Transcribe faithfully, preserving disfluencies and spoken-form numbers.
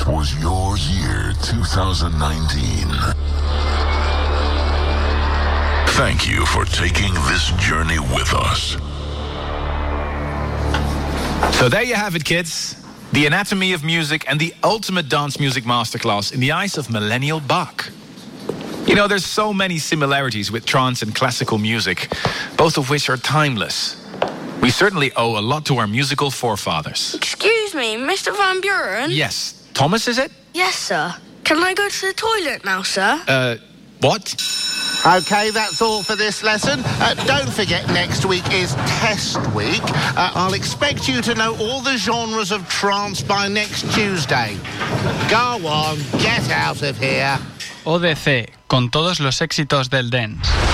was your year two thousand nineteen. Thank you for taking this journey with us. So there you have it, kids. The anatomy of music and the ultimate dance music masterclass in the eyes of millennial Bach. You know, there's so many similarities with trance and classical music, both of which are timeless. We certainly owe a lot to our musical forefathers. Excuse me, Mister Van Buren? Yes. Thomas, is it? Yes, sir. Can I go to the toilet now, sir? Uh, what? OK, that's all for this lesson. Uh, don't forget, next week is test week. Uh, I'll expect you to know all the genres of trance by next Tuesday. Go on, get out of here. O D C, con todos los éxitos del dance.